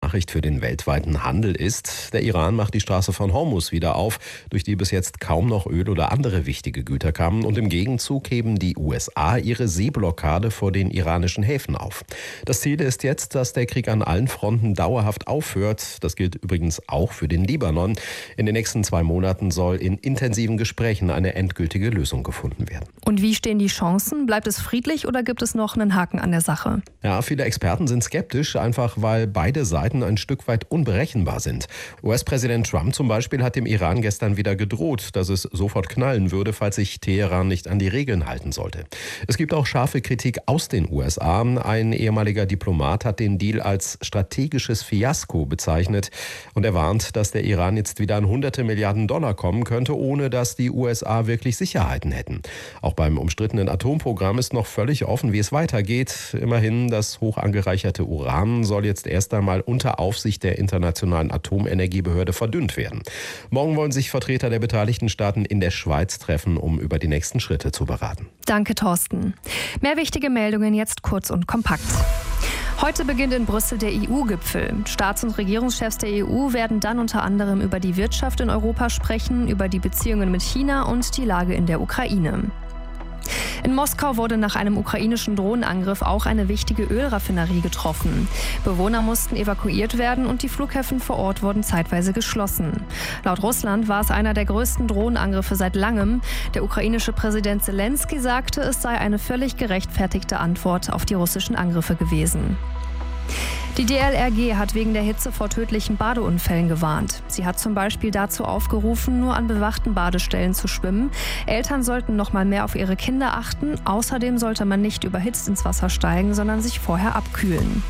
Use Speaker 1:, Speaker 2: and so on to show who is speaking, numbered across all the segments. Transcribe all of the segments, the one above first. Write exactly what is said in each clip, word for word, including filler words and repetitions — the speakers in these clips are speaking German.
Speaker 1: Nachricht für den weltweiten Handel ist, der Iran macht die Straße von Hormuz wieder auf, durch die bis jetzt kaum noch Öl oder andere wichtige Güter kamen. Und im Gegenzug heben die U S A ihre Seeblockade vor den iranischen Häfen auf. Das Ziel ist jetzt, dass der Krieg an allen Fronten dauerhaft aufhört. Das gilt übrigens auch für den Libanon. In den nächsten zwei Monaten soll in intensiven Gesprächen eine endgültige Lösung gefunden werden.
Speaker 2: Und wie stehen die Chancen? Bleibt es friedlich oder gibt es noch einen Haken an der Sache?
Speaker 1: Ja, viele Experten sind skeptisch, einfach weil beide Seiten ein Stück weit unberechenbar sind. U S-Präsident Trump zum Beispiel hat dem Iran gestern wieder gedroht, dass es sofort knallen würde, falls sich Teheran nicht an die Regeln halten sollte. Es gibt auch scharfe Kritik aus den U S A. Ein ehemaliger Diplomat hat den Deal als strategisches Fiasko bezeichnet und er warnt, dass der Iran jetzt wieder an hunderte Milliarden Dollar kommen könnte, ohne dass die U S A wirklich Sicherheiten hätten. Auch beim umstrittenen Atomprogramm ist noch völlig offen, wie es weitergeht. Immerhin, das hoch angereicherte Uran soll jetzt erst einmal unter Aufsicht der Internationalen Atomenergiebehörde verdünnt werden. Morgen wollen sich Vertreter der beteiligten Staaten in der Schweiz treffen, um über die nächsten Schritte zu beraten.
Speaker 2: Danke, Thorsten. Mehr wichtige Meldungen jetzt kurz und kompakt. Heute beginnt in Brüssel der E U-Gipfel. Staats- und Regierungschefs der E U werden dann unter anderem über die Wirtschaft in Europa sprechen, über die Beziehungen mit China und die Lage in der Ukraine. In Moskau wurde nach einem ukrainischen Drohnenangriff auch eine wichtige Ölraffinerie getroffen. Bewohner mussten evakuiert werden und die Flughäfen vor Ort wurden zeitweise geschlossen. Laut Russland war es einer der größten Drohnenangriffe seit langem. Der ukrainische Präsident Selenskyj sagte, es sei eine völlig gerechtfertigte Antwort auf die russischen Angriffe gewesen. Die D L R G hat wegen der Hitze vor tödlichen Badeunfällen gewarnt. Sie hat zum Beispiel dazu aufgerufen, nur an bewachten Badestellen zu schwimmen. Eltern sollten noch mal mehr auf ihre Kinder achten. Außerdem sollte man nicht überhitzt ins Wasser steigen, sondern sich vorher abkühlen.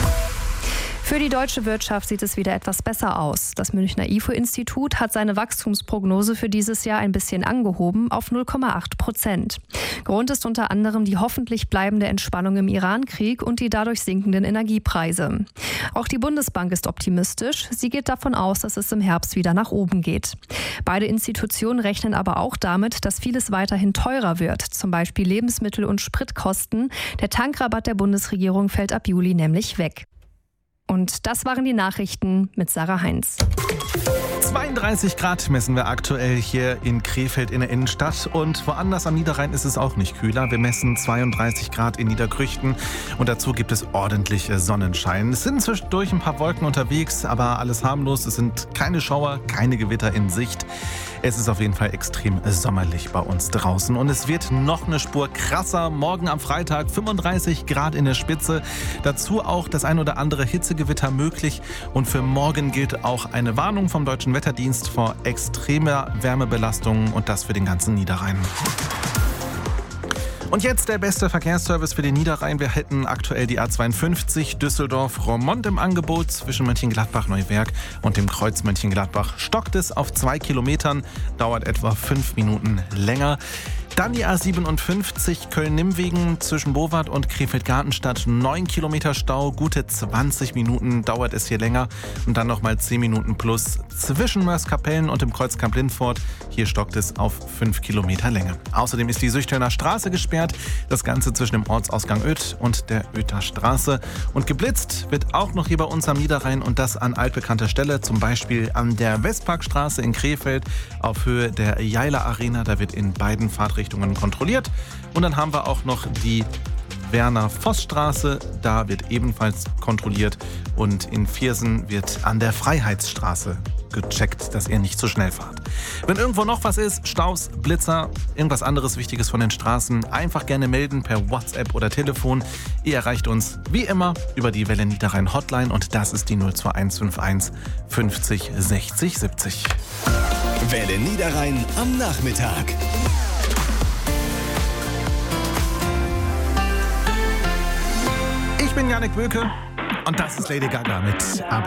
Speaker 2: Für die deutsche Wirtschaft sieht es wieder etwas besser aus. Das Münchner I F O-Institut hat seine Wachstumsprognose für dieses Jahr ein bisschen angehoben auf null Komma acht Prozent. Grund ist unter anderem die hoffentlich bleibende Entspannung im Iran-Krieg und die dadurch sinkenden Energiepreise. Auch die Bundesbank ist optimistisch. Sie geht davon aus, dass es im Herbst wieder nach oben geht. Beide Institutionen rechnen aber auch damit, dass vieles weiterhin teurer wird, zum Beispiel Lebensmittel und Spritkosten. Der Tankrabatt der Bundesregierung fällt ab Juli nämlich weg. Und das waren die Nachrichten mit Sarah Heinz.
Speaker 3: zweiunddreißig Grad messen wir aktuell hier in Krefeld in der Innenstadt und woanders am Niederrhein ist es auch nicht kühler. Wir messen zweiunddreißig Grad in Niederkrüchten und dazu gibt es ordentlich Sonnenschein. Es sind zwischendurch ein paar Wolken unterwegs, aber alles harmlos. Es sind keine Schauer, keine Gewitter in Sicht. Es ist auf jeden Fall extrem sommerlich bei uns draußen und es wird noch eine Spur krasser. Morgen am Freitag fünfunddreißig Grad in der Spitze. Dazu auch das ein oder andere Hitzegewitter möglich und für morgen gilt auch eine Warnung vom Deutschen Wetterdienst vor extremer Wärmebelastung und das für den ganzen Niederrhein. Und jetzt der beste Verkehrsservice für den Niederrhein. Wir hätten aktuell die A zweiundfünfzig Düsseldorf-Roermond im Angebot. Zwischen Mönchengladbach-Neuwerk und dem Kreuz Mönchengladbach stockt es auf zwei Kilometern, dauert etwa fünf Minuten länger. Dann die A siebenundfünfzig Köln-Nimwegen zwischen Bowart und Krefeld-Gartenstadt. neun Kilometer Stau, gute zwanzig Minuten dauert es hier länger. Und dann nochmal zehn Minuten plus zwischen Mörs-Kapellen und dem Kreuz Kamp-Lindfort. Hier stockt es auf fünf Kilometer Länge. Außerdem ist die Süchtelner Straße gesperrt. Das Ganze zwischen dem Ortsausgang Oeth und der Oether Straße. Und geblitzt wird auch noch hier bei uns am Niederrhein und das an altbekannter Stelle. Zum Beispiel an der Westparkstraße in Krefeld auf Höhe der Jeiler Arena. Da wird in beiden Fahrtrichtungen kontrolliert. Und dann haben wir auch noch die Werner-Voss-Straße. Da wird ebenfalls kontrolliert. Und in Viersen wird an der Freiheitsstraße gecheckt, dass ihr nicht zu schnell fahrt. Wenn irgendwo noch was ist, Staus, Blitzer, irgendwas anderes Wichtiges von den Straßen, einfach gerne melden per WhatsApp oder Telefon. Ihr erreicht uns wie immer über die Welle Niederrhein Hotline und das ist die null zwei eins fünf eins fünfzig sechzig siebzig.
Speaker 4: Welle Niederrhein am Nachmittag.
Speaker 3: Ich bin Janik Böke und das ist Lady Gaga mit Aber